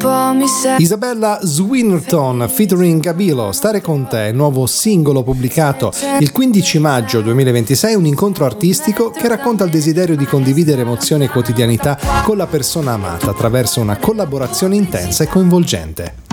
Isabella Swinnerton featuring Gabilo, Stare con te, nuovo singolo pubblicato il 15 maggio 2026, un incontro artistico che racconta il desiderio di condividere emozioni e quotidianità con la persona amata attraverso una collaborazione intensa e coinvolgente.